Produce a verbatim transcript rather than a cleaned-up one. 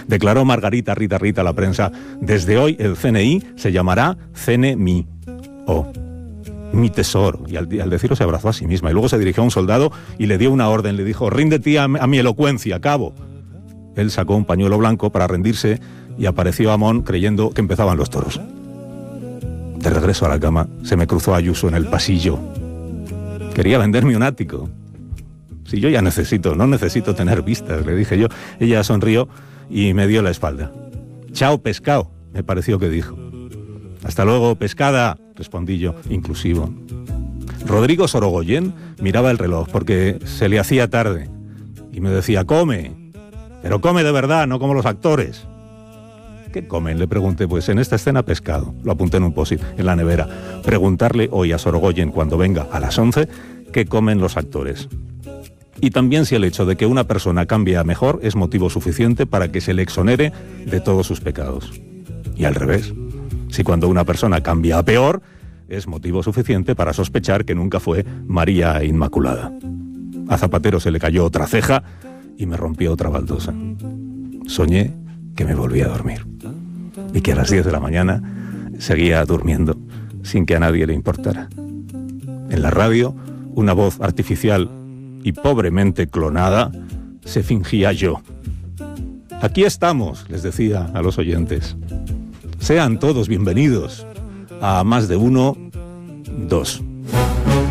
Declaró Margarita Rita Rita a la prensa: desde hoy el C N I se llamará C N M I. Oh, mi tesoro. Y al, al decirlo se abrazó a sí misma. Y luego se dirigió a un soldado y le dio una orden. Le dijo: ríndete a, a mi elocuencia, cabo. Él sacó un pañuelo blanco para rendirse y apareció Amón creyendo que empezaban los toros. De regreso a la cama, se me cruzó Ayuso en el pasillo. Quería venderme un ático. Si yo ya necesito, no necesito tener vistas, le dije yo. Ella sonrió y me dio la espalda. Chao, pescado, me pareció que dijo. Hasta luego, pescada, respondí yo, inclusivo. Rodrigo Sorogoyen miraba el reloj porque se le hacía tarde y me decía: come, pero come de verdad, no como los actores. ¿Qué comen?, le pregunté. Pues en esta escena pescado. Lo apunté en un post-it en la nevera. Preguntarle hoy a Sorogoyen cuando venga a las once qué comen los actores. Y también si el hecho de que una persona cambie a mejor es motivo suficiente para que se le exonere de todos sus pecados. Y al revés, si cuando una persona cambia a peor es motivo suficiente para sospechar que nunca fue María Inmaculada. A Zapatero se le cayó otra ceja y me rompió otra baldosa. Soñé que me volvía a dormir y que a las diez de la mañana seguía durmiendo sin que a nadie le importara. En la radio, una voz artificial y pobremente clonada se fingía yo. Aquí estamos, les decía a los oyentes. Sean todos bienvenidos a Más de Uno, Dos.